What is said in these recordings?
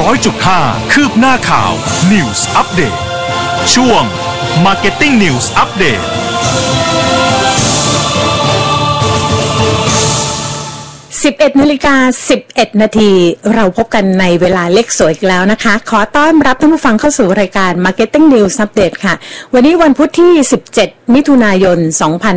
100.5 คืบหน้าข่าว News Update ช่วง Marketing News Update 11:11 นาทีเราพบกันในเวลาเล็กสวยอีกแล้วนะคะขอต้อนรับท่านผู้ฟังเข้าสู่รายการ Marketing News Update ค่ะวันนี้วันพุธที่17มิถุนายน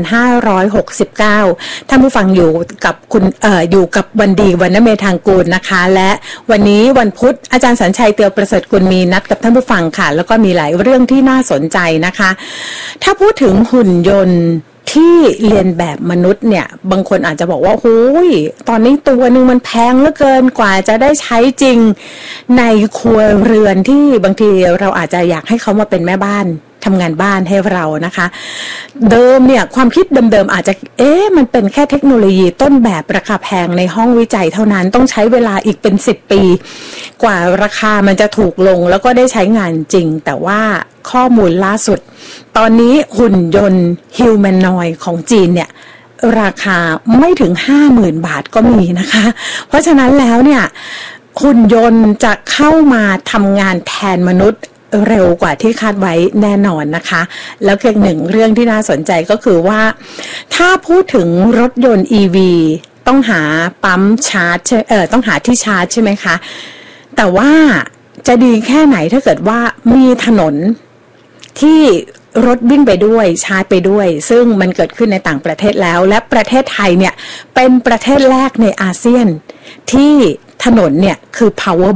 2569ท่านผู้ฟังอยู่กับวันดีวรรณเมธางกูลนะคะและวันนี้วันพุธอาจารย์สัญชัยเตียวประเสริฐกุลมีนัดกับท่านผู้ฟังค่ะแล้วก็มีหลายเรื่องที่น่าสนใจนะคะถ้าพูดถึงหุ่นยนต์ที่เรียนแบบมนุษย์เนี่ยบางคนอาจจะบอกว่าโอ้ยตอนนี้ตัวนึงมันแพงเหลือเกินกว่าจะได้ใช้จริงในครัวเรือนที่บางทีเราอาจจะอยากให้เขามาเป็นแม่บ้านทำงานบ้านให้เรานะคะเดิมเนี่ยความคิดเดิมๆอาจจะมันเป็นแค่เทคโนโลยีต้นแบบราคาแพงในห้องวิจัยเท่านั้นต้องใช้เวลาอีกเป็น10 ปีกว่าราคามันจะถูกลงแล้วก็ได้ใช้งานจริงแต่ว่าข้อมูลล่าสุดตอนนี้หุ่นยนต์ฮิวแมนนอยด์ของจีนเนี่ยราคาไม่ถึง 50,000 บาทก็มีนะคะเพราะฉะนั้นแล้วเนี่ยหุ่นยนต์จะเข้ามาทำงานแทนมนุษย์เร็วกว่าที่คาดไว้แน่นอนนะคะแล้วอีกหนึ่งเรื่องที่น่าสนใจก็คือว่าถ้าพูดถึงรถยนต์ EV ต้องหาปั๊มชาร์จต้องหาที่ชาร์จใช่ไหมคะแต่ว่าจะดีแค่ไหนถ้าเกิดว่ามีถนนที่รถวิ่งไปด้วยชาร์จไปด้วยซึ่งมันเกิดขึ้นในต่างประเทศแล้วและประเทศไทยเนี่ยเป็นประเทศแรกในอาเซียนที่ถนนเนี่ยคือ power